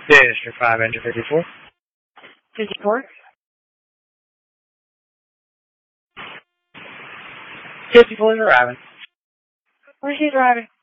District 5, Engine 54. 54. 54 is arriving. Where's he driving?